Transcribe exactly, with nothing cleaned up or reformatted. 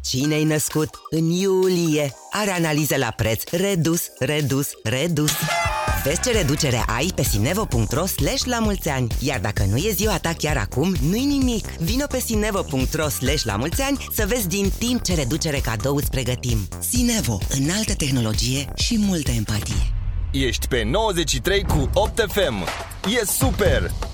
Cine-i născut în iulie are analize la preț redus, redus, redus. Vezi ce reducere ai pe sinevo.ro slash la mulți ani. Iar dacă nu e ziua ta chiar acum, nu-i nimic. Vino pe sinevo.ro slash la mulți ani să vezi din timp ce reducere cadou îți pregătim. Sinevo, înaltă tehnologie și multă empatie. Ești pe nouăzeci și trei cu opt F M. E super!